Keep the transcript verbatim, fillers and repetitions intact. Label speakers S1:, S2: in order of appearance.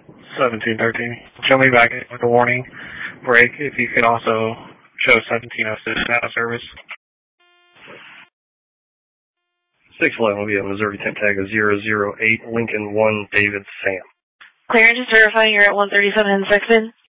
S1: seventeen thirteen. Show me back with a warning break. If you could also show seventeen oh six out of service.
S2: six eleven will be a Missouri temp tag of zero zero eight, Lincoln one, David Sam.
S3: Clearance is verifying you're at one thirty-seven in Sexton.